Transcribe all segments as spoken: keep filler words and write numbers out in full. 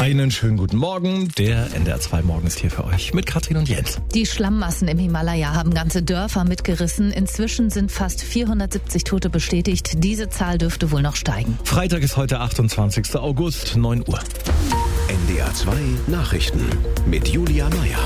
Einen schönen guten Morgen. Der N D R zwei Morgen ist hier für euch mit Katrin und Jens. Die Schlammmassen im Himalaya haben ganze Dörfer mitgerissen. Inzwischen sind fast vierhundertsiebzig Tote bestätigt. Diese Zahl dürfte wohl noch steigen. Freitag ist heute achtundzwanzigster August, neun Uhr. N D R zwei Nachrichten mit Julia Meyer.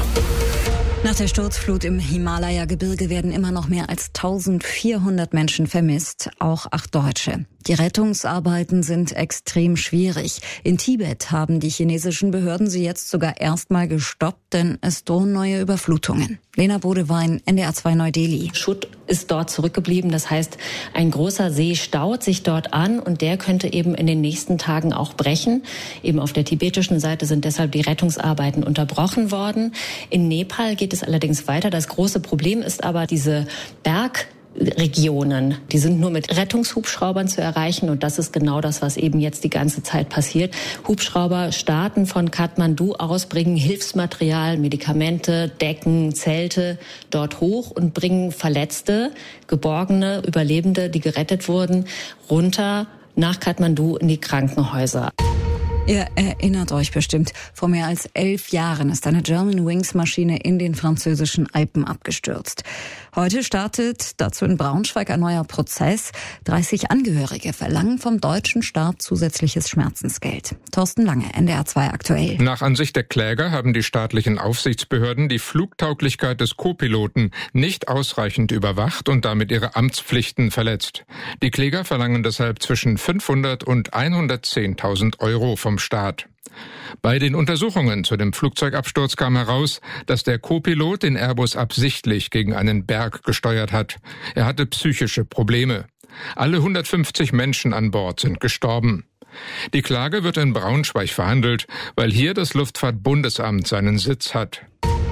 Nach der Sturzflut im Himalaya-Gebirge werden immer noch mehr als eintausendvierhundert Menschen vermisst, auch acht Deutsche. Die Rettungsarbeiten sind extrem schwierig. In Tibet haben die chinesischen Behörden sie jetzt sogar erstmal gestoppt, denn es drohen neue Überflutungen. Lena Bodewein, N D R zwei Neu-Delhi. Schutt ist dort zurückgeblieben. Das heißt, ein großer See staut sich dort an und der könnte eben in den nächsten Tagen auch brechen. Eben auf der tibetischen Seite sind deshalb die Rettungsarbeiten unterbrochen worden. In Nepal geht es allerdings weiter. Das große Problem ist aber diese Berg Regionen, die sind nur mit Rettungshubschraubern zu erreichen und das ist genau das, was eben jetzt die ganze Zeit passiert. Hubschrauber starten von Kathmandu aus, bringen Hilfsmaterial, Medikamente, Decken, Zelte dort hoch und bringen Verletzte, Geborgene, Überlebende, die gerettet wurden, runter nach Kathmandu in die Krankenhäuser. Ihr erinnert euch bestimmt, vor mehr als elf Jahren ist eine Germanwings-Maschine in den französischen Alpen abgestürzt. Heute startet dazu in Braunschweig ein neuer Prozess. dreißig Angehörige verlangen vom deutschen Staat zusätzliches Schmerzensgeld. Thorsten Lange, N D R zwei aktuell. Nach Ansicht der Kläger haben die staatlichen Aufsichtsbehörden die Flugtauglichkeit des Co-Piloten nicht ausreichend überwacht und damit ihre Amtspflichten verletzt. Die Kläger verlangen deshalb zwischen fünfhundert und hundertzehntausend Euro vom Staat. Bei den Untersuchungen zu dem Flugzeugabsturz kam heraus, dass der Co-Pilot den Airbus absichtlich gegen einen Berg gesteuert hat. Er hatte psychische Probleme. Alle hundertfünfzig Menschen an Bord sind gestorben. Die Klage wird in Braunschweig verhandelt, weil hier das Luftfahrtbundesamt seinen Sitz hat.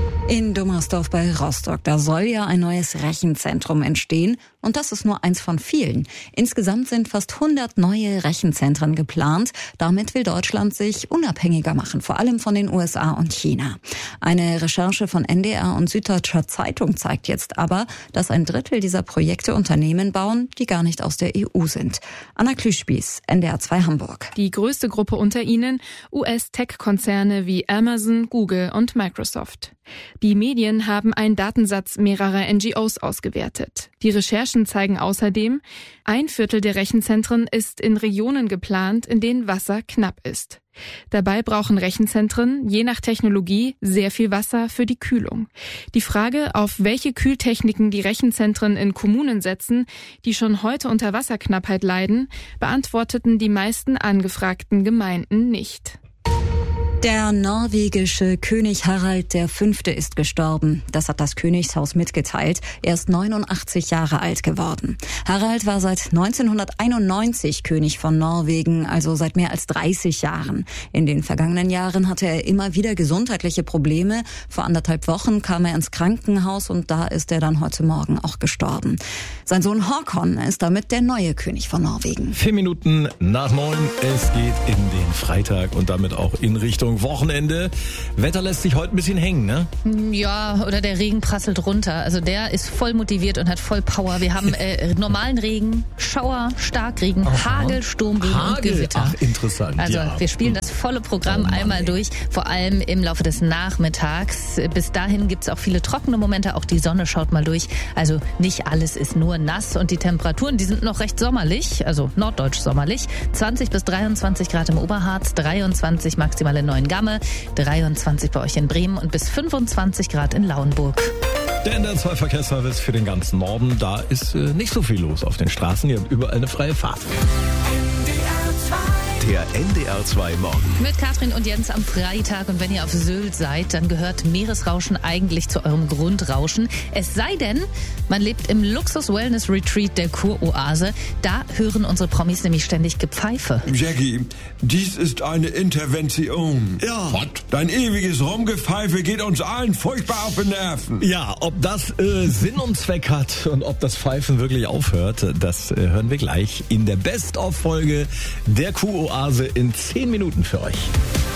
In Dummersdorf bei Rostock, da soll ja ein neues Rechenzentrum entstehen und das ist nur eins von vielen. Insgesamt sind fast hundert neue Rechenzentren geplant. Damit will Deutschland sich unabhängiger machen, vor allem von den U S A und China. Eine Recherche von N D R und Süddeutscher Zeitung zeigt jetzt aber, dass ein Drittel dieser Projekte Unternehmen bauen, die gar nicht aus der E U sind. Anna Klüschspieß, N D R zwei Hamburg. Die größte Gruppe unter ihnen U S-Tech-Konzerne wie Amazon, Google und Microsoft. Die Medien haben einen Datensatz mehrerer N G Os ausgewertet. Die Recherchen zeigen außerdem, ein Viertel der Rechenzentren ist in Regionen geplant, in denen Wasser knapp ist. Dabei brauchen Rechenzentren, je nach Technologie, sehr viel Wasser für die Kühlung. Die Frage, auf welche Kühltechniken die Rechenzentren in Kommunen setzen, die schon heute unter Wasserknappheit leiden, beantworteten die meisten angefragten Gemeinden nicht. Der norwegische König Harald der Fünfte ist gestorben. Das hat das Königshaus mitgeteilt. Er ist neunundachtzig Jahre alt geworden. Harald war seit neunzehnhunderteinundneunzig König von Norwegen, also seit mehr als dreißig Jahren. In den vergangenen Jahren hatte er immer wieder gesundheitliche Probleme. Vor anderthalb Wochen kam er ins Krankenhaus und da ist er dann heute Morgen auch gestorben. Sein Sohn Håkon ist damit der neue König von Norwegen. Vier Minuten nach neun. Es geht in den Freitag und damit auch in Richtung Wochenende. Wetter lässt sich heute ein bisschen hängen, ne? Ja, oder der Regen prasselt runter. Also der ist voll motiviert und hat voll Power. Wir haben äh, normalen Regen, Schauer, Starkregen, Aha. Hagel, Sturmregen Hagel. und Gewitter. Ach, interessant. Also ja. wir spielen das volle Programm oh Mann, einmal ey. durch, vor allem im Laufe des Nachmittags. Bis dahin gibt's auch viele trockene Momente, auch die Sonne schaut mal durch. Also nicht alles ist nur nass und die Temperaturen, die sind noch recht sommerlich, also norddeutsch sommerlich. zwanzig bis dreiundzwanzig Grad im Oberharz, dreiundzwanzig maximale neun Gamme, dreiundzwanzig bei euch in Bremen und bis fünfundzwanzig Grad in Lauenburg. Der N D R zwei Verkehrsservice für den ganzen Norden. Da ist äh, nicht so viel los auf den Straßen. Ihr habt überall eine freie Fahrt. Der N D R zwei Morgen. Mit Katrin und Jens am Freitag. Und wenn ihr auf Sylt seid, dann gehört Meeresrauschen eigentlich zu eurem Grundrauschen. Es sei denn, man lebt im Luxus-Wellness-Retreat der Kuroase. Da hören unsere Promis nämlich ständig Gepfeife. Jackie, dies ist eine Intervention. Ja. Was? Dein ewiges Rumgepfeife geht uns allen furchtbar auf den Nerven. Ja, ob das äh, Sinn und Zweck hat und ob das Pfeifen wirklich aufhört, das äh, hören wir gleich in der Best-of-Folge der Kuroase in zehn Minuten für euch.